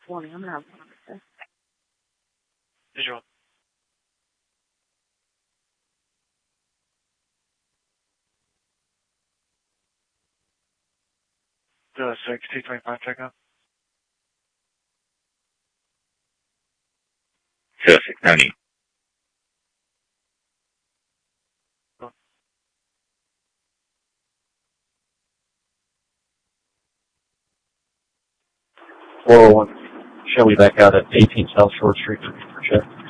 20. I'm going to have one of this. Visual. The 6T25 checkup. 0690. Shall we back out at 18 South Shore Street for check?